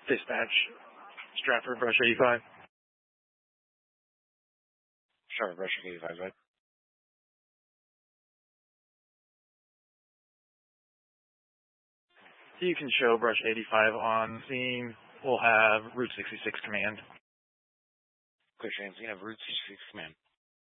Dispatch, Stratford, Brush 85. Stratford, Brush 85, right? You can show Brush 85 on scene. We'll have Route 66 command. Clear scene, have Route 66 command.